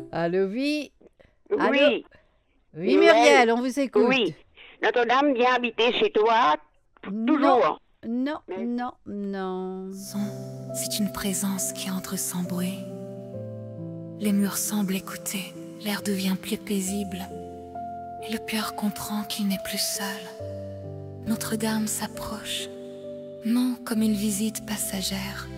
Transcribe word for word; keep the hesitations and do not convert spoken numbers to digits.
Allô, oui. Allô. Oui, Oui, Noël, Muriel, on vous écoute. oui. Notre-Dame vient habiter chez toi Non, toujours. non, Mais non, non. Son, c'est une présence qui entre sans bruit. Les murs semblent écouter, l'air devient plus paisible. Et le cœur comprend qu'il n'est plus seul. Notre-Dame s'approche, non comme une visite passagère,